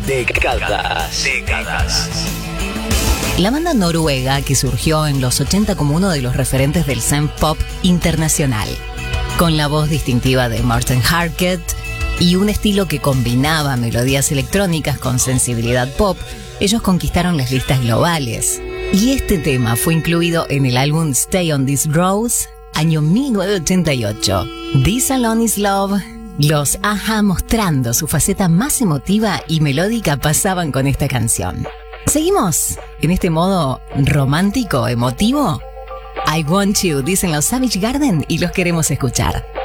Décadas. La banda noruega que surgió en los 80 como uno de los referentes del zen pop internacional, con la voz distintiva de Morten Harket y un estilo que combinaba melodías electrónicas con sensibilidad pop, ellos conquistaron las listas globales. Y este tema fue incluido en el álbum Stay on These Roads, año 1988. This Alone Is Love. Los A-ha, mostrando su faceta más emotiva y melódica, pasaban con esta canción. Seguimos en este modo romántico, emotivo. I Want You, dicen los Savage Garden y los queremos escuchar.